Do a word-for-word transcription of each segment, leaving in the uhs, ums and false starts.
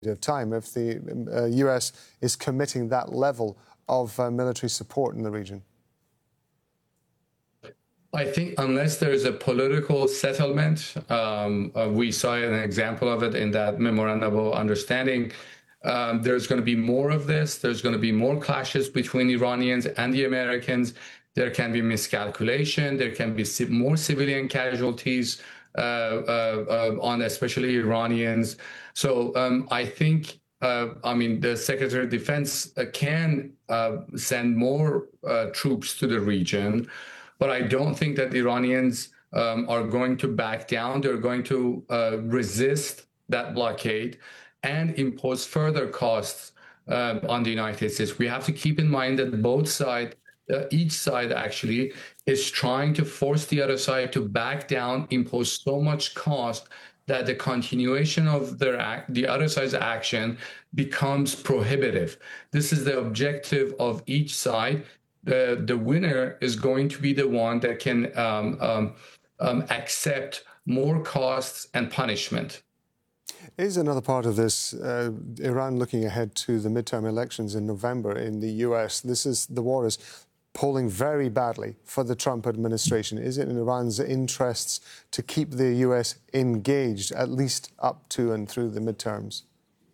of time if the uh, U S is committing that level of uh, military support in the region? I think unless there is a political settlement, um, uh, we saw an example of it in that memorandum of understanding. Um, there's going to be more of this. There's going to be more clashes between Iranians and the Americans. There can be miscalculation. There can be more civilian casualties uh, uh, uh, on especially Iranians. So um, I think, uh, I mean, the Secretary of Defense uh, can uh, send more uh, troops to the region. But I don't think that the Iranians um, are going to back down. They're going to uh, resist that blockade and impose further costs uh, on the United States. We have to keep in mind that both sides, uh, each side actually, is trying to force the other side to back down, impose so much cost that the continuation of their act, the other side's action becomes prohibitive. This is the objective of each side. The, the winner is going to be the one that can um, um, um, accept more costs and punishment. Is another part of this uh, Iran looking ahead to the midterm elections in November in the U S? This is the war is polling very badly for the Trump administration. Is it in Iran's interests to keep the U S engaged at least up to and through the midterms?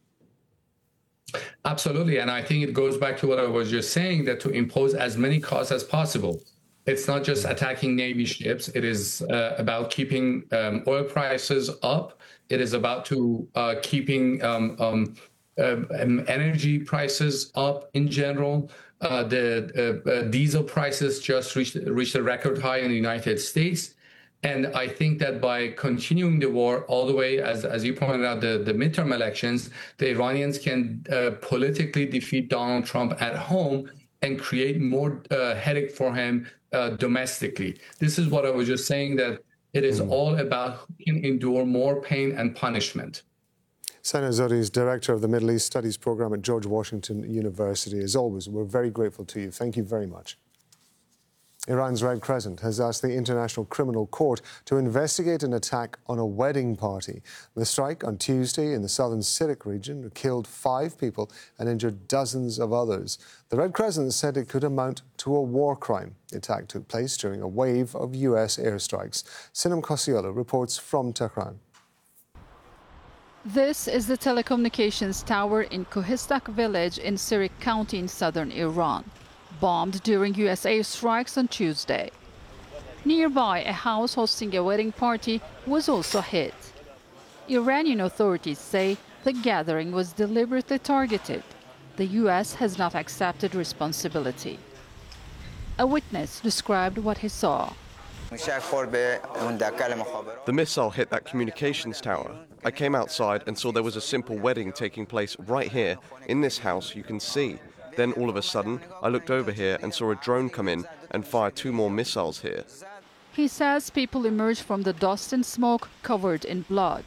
Absolutely. And I think it goes back to what I was just saying, that to impose as many costs as possible. It's not just attacking Navy ships. It is uh, about keeping um, oil prices up. It is about to uh, keeping um, um, uh, energy prices up in general. Uh, the uh, uh, diesel prices just reached, reached a record high in the United States. And I think that by continuing the war all the way, as, as you pointed out, the, the midterm elections, the Iranians can uh, politically defeat Donald Trump at home and create more uh, headache for him uh, domestically. This is what I was just saying, that it is mm. all about who can endure more pain and punishment. Sana Zodi is Director of the Middle East Studies Program at George Washington University. As always, we're very grateful to you. Thank you very much. Iran's Red Crescent has asked the International Criminal Court to investigate an attack on a wedding party. The strike on Tuesday in the southern Sirik region killed five people and injured dozens of others. The Red Crescent said it could amount to a war crime. The attack took place during a wave of U S airstrikes. Sinem Kosiolo reports from Tehran. This is the telecommunications tower in Kohistak village in Sirik County in southern Iran, bombed during U S airstrikes on Tuesday. Nearby, a house hosting a wedding party was also hit. Iranian authorities say the gathering was deliberately targeted. The U S has not accepted responsibility. A witness described what he saw. The missile hit that communications tower. I came outside and saw there was a simple wedding taking place right here, in this house you can see. Then all of a sudden, I looked over here and saw a drone come in and fire two more missiles here. He says people emerged from the dust and smoke covered in blood.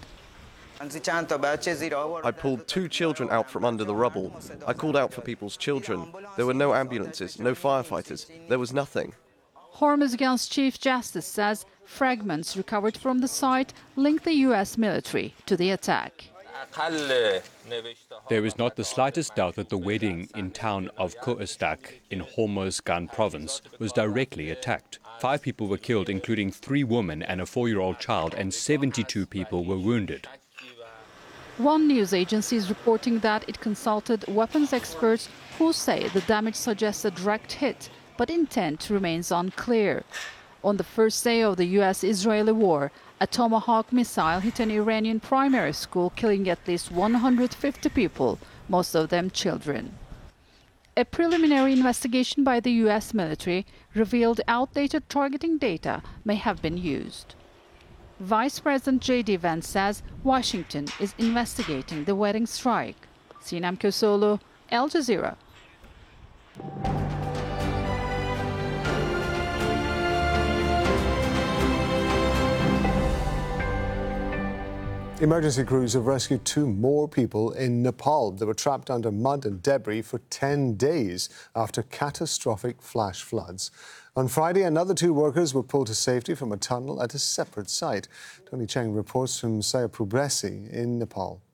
I pulled two children out from under the rubble. I called out for people's children. There were no ambulances, no firefighters. There was nothing. Hormuzgan's Chief Justice says fragments recovered from the site link the U S military to the attack. There is not the slightest doubt that the wedding in town of Kohistak in Hormuzgan province was directly attacked. Five people were killed, including three women and a four-year-old child, and seventy-two people were wounded. One news agency is reporting that it consulted weapons experts who say the damage suggests a direct hit, but intent remains unclear. On the first day of the U S Israeli war, a Tomahawk missile hit an Iranian primary school, killing at least one hundred fifty people, most of them children. A preliminary investigation by the U S military revealed outdated targeting data may have been used. Vice President J D Vance says Washington is investigating the wedding strike. Sinem Kosiolo, Al Jazeera. Emergency crews have rescued two more people in Nepal. They were trapped under mud and debris for ten days after catastrophic flash floods. On Friday, another two workers were pulled to safety from a tunnel at a separate site. Tony Cheng reports from Sayapurbresi in Nepal.